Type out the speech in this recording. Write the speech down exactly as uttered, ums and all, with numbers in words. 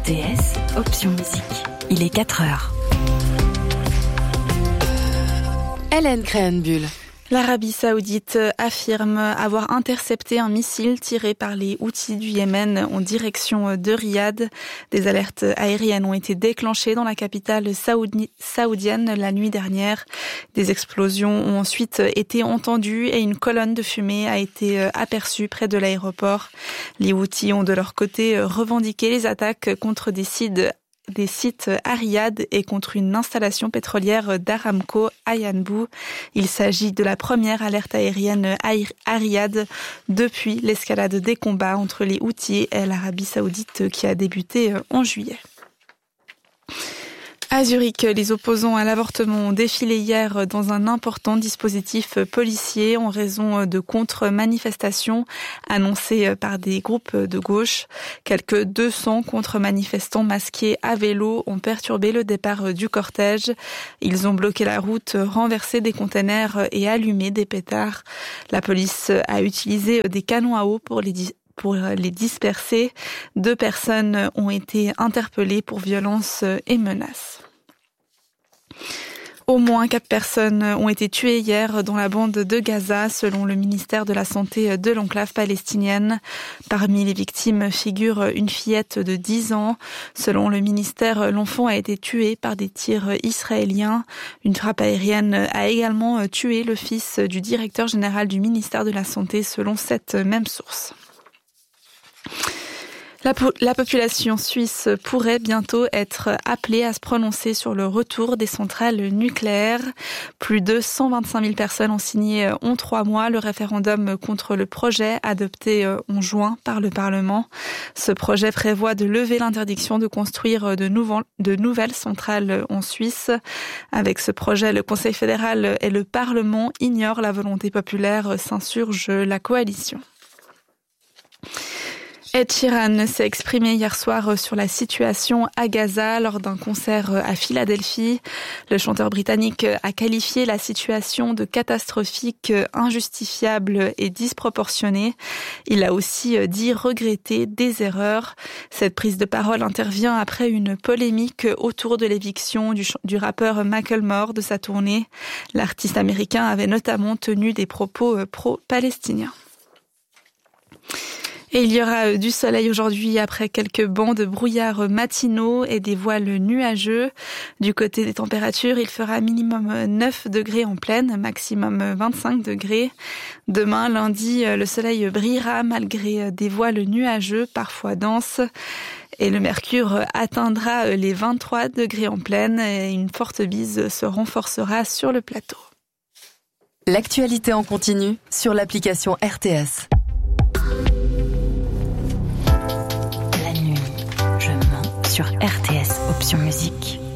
T S, option musique. Il est quatre heures. Hélène Créhenbuhl. L'Arabie Saoudite affirme avoir intercepté un missile tiré par les Houthis du Yémen en direction de Riyad. Des alertes aériennes ont été déclenchées dans la capitale saoudi- saoudienne la nuit dernière. Des explosions ont ensuite été entendues et une colonne de fumée a été aperçue près de l'aéroport. Les Houthis ont de leur côté revendiqué les attaques contre des sites des sites à Riyad et contre une installation pétrolière d'Aramco à Yanbu. Il s'agit de la première alerte aérienne à Riyad depuis l'escalade des combats entre les Houthis et l'Arabie Saoudite qui a débuté en juillet. À Zurich, les opposants à l'avortement ont défilé hier dans un important dispositif policier en raison de contre-manifestations annoncées par des groupes de gauche. Quelques deux cents contre-manifestants masqués à vélo ont perturbé le départ du cortège. Ils ont bloqué la route, renversé des containers et allumé des pétards. La police a utilisé des canons à eau pour les Pour les disperser, deux personnes ont été interpellées pour violences et menaces. Au moins quatre personnes ont été tuées hier dans la bande de Gaza, selon le ministère de la Santé de l'enclave palestinienne. Parmi les victimes figure une fillette de dix ans. Selon le ministère, l'enfant a été tué par des tirs israéliens. Une frappe aérienne a également tué le fils du directeur général du ministère de la Santé, selon cette même source. La, po- la population suisse pourrait bientôt être appelée à se prononcer sur le retour des centrales nucléaires. Plus de cent vingt-cinq mille personnes ont signé en trois mois le référendum contre le projet adopté en juin par le Parlement. Ce projet prévoit de lever l'interdiction de construire de, nouveau, de nouvelles centrales en Suisse. Avec ce projet, le Conseil fédéral et le Parlement ignorent la volonté populaire, s'insurge la coalition. Ed Sheeran s'est exprimé hier soir sur la situation à Gaza lors d'un concert à Philadelphie. Le chanteur britannique a qualifié la situation de catastrophique, injustifiable et disproportionnée. Il a aussi dit regretter des erreurs. Cette prise de parole intervient après une polémique autour de l'éviction du, du rappeur Macklemore de sa tournée. L'artiste américain avait notamment tenu des propos pro-palestiniens. Et il y aura du soleil aujourd'hui après quelques bancs de brouillard matinaux et des voiles nuageux. Du côté des températures, il fera minimum neuf degrés en plaine, maximum vingt-cinq degrés. Demain, lundi, le soleil brillera malgré des voiles nuageux, parfois denses. Et le mercure atteindra les vingt-trois degrés en plaine et une forte bise se renforcera sur le plateau. L'actualité en continu sur l'application R T S. Sur R T S, option musique.